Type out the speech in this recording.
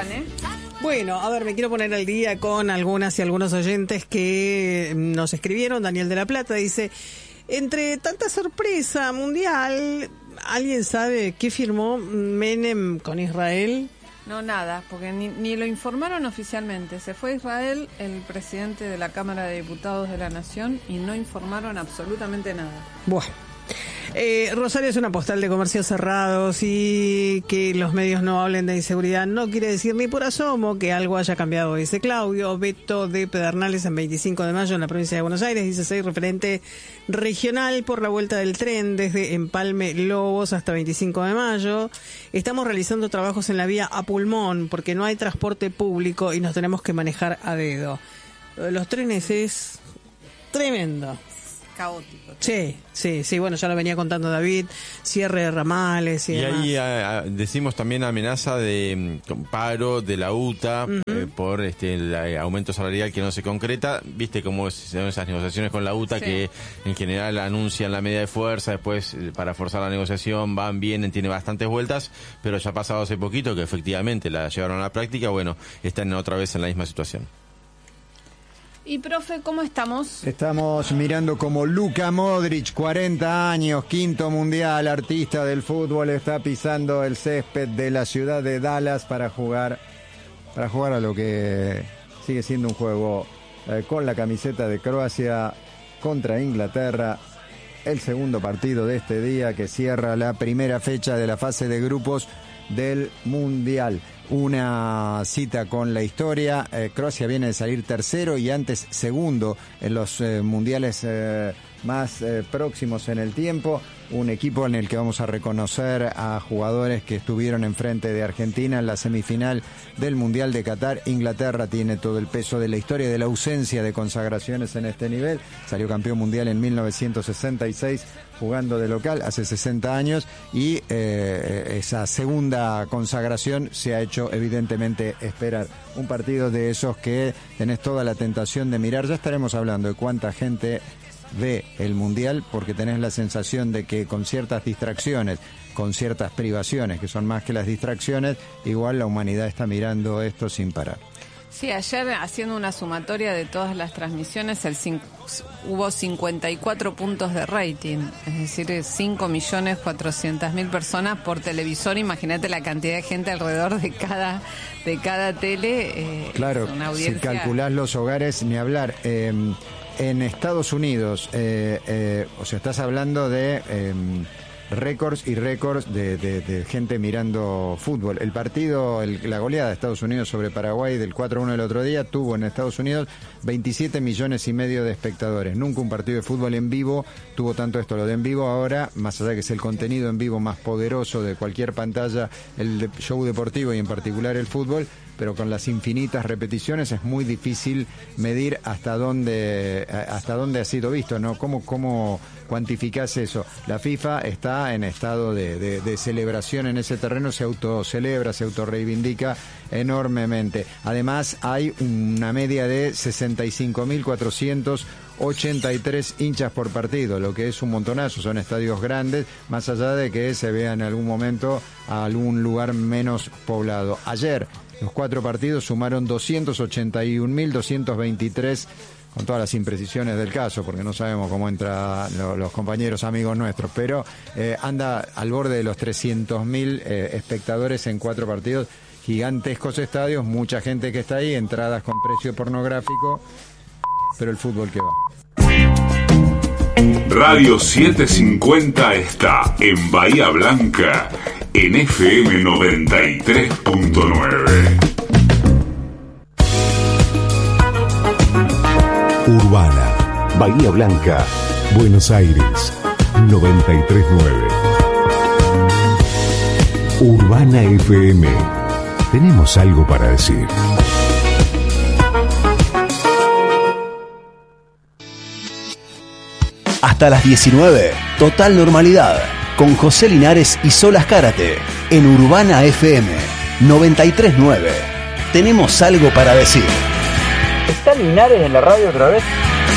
Vane. Bueno, a ver, me quiero poner al día con algunas y algunos oyentes que nos escribieron. Daniel de la Plata dice: entre tanta sorpresa mundial, ¿alguien sabe qué firmó Menem con Israel? No, nada, porque ni lo informaron oficialmente. Se fue a Israel el presidente de la Cámara de Diputados de la Nación y no informaron absolutamente nada. Buah. Rosario es una postal de comercios cerrados y que los medios no hablen de inseguridad no quiere decir ni por asomo que algo haya cambiado, dice Claudio. Beto de Pedernales en 25 de mayo en la provincia de Buenos Aires, dice: soy referente regional por la vuelta del tren desde Empalme Lobos hasta 25 de mayo. Estamos realizando trabajos en la vía a pulmón porque no hay transporte público y nos tenemos que manejar a dedo. Lo de los trenes es tremendo. Caótico. Sí, bueno, ya lo venía contando David, cierre de ramales y demás. Ahí decimos también amenaza de paro de la UTA por el aumento salarial que no se concreta. Viste cómo son esas negociaciones con la UTA, que en general anuncian la medida de fuerza, después para forzar la negociación vienen, tiene bastantes vueltas, pero ya ha pasado hace poquito que efectivamente la llevaron a la práctica. Bueno, están otra vez en la misma situación. Y profe, ¿cómo estamos? Estamos mirando como Luka Modric, 40 años, quinto mundial, artista del fútbol, está pisando el césped de la ciudad de Dallas para jugar a lo que sigue siendo un juego con la camiseta de Croacia contra Inglaterra. El segundo partido de este día que cierra la primera fecha de la fase de grupos del mundial. Una cita con la historia. Croacia viene de salir tercero y antes segundo en los mundiales más próximos en el tiempo. Un equipo en el que vamos a reconocer a jugadores que estuvieron enfrente de Argentina en la semifinal del Mundial de Qatar. Inglaterra tiene todo el peso de la historia, de la ausencia de consagraciones en este nivel. Salió campeón mundial en 1966 jugando de local hace 60 años y esa segunda consagración se ha hecho evidentemente esperar. Un partido de esos que tenés toda la tentación de mirar. Ya estaremos hablando de cuánta gente ve el mundial, porque tenés la sensación de que con ciertas distracciones, con ciertas privaciones que son más que las distracciones, igual la humanidad está mirando esto sin parar. Sí, ayer haciendo una sumatoria de todas las transmisiones, hubo 54 puntos de rating, es decir, 5.400.000 personas por televisor. Imagínate la cantidad de gente alrededor de cada tele. Claro, una audiencia. Si calculás los hogares, ni hablar. En Estados Unidos, o sea, estás hablando de récords y récords de gente mirando fútbol. El partido, la goleada de Estados Unidos sobre Paraguay del 4-1 del otro día, tuvo en Estados Unidos 27 millones y medio de espectadores. Nunca un partido de fútbol en vivo tuvo tanto esto. Lo de en vivo ahora, más allá de que es el contenido en vivo más poderoso de cualquier pantalla, el show deportivo y en particular el fútbol, pero con las infinitas repeticiones es muy difícil medir hasta dónde ha sido visto, ¿no? ¿Cómo cuantificás eso? La FIFA está en estado de celebración en ese terreno, se autocelebra, se autorreivindica enormemente. Además, hay una media de 65.483 hinchas por partido, lo que es un montonazo. Son estadios grandes, más allá de que se vea en algún momento a algún lugar menos poblado. Ayer, los 4 partidos sumaron 281.223, con todas las imprecisiones del caso, porque no sabemos cómo entran los compañeros amigos nuestros, pero anda al borde de los 300.000 espectadores en 4 partidos, gigantescos estadios, mucha gente que está ahí, entradas con precio pornográfico, pero el fútbol que va. Radio 750 está en Bahía Blanca, en FM 93.9. Urbana, Bahía Blanca, Buenos Aires, 93.9. Urbana FM. Tenemos algo para decir. Hasta las 19, total normalidad, con José Linares y Solas Cárate, en Urbana FM 93.9. Tenemos algo para decir. ¿Está Linares en la radio otra vez?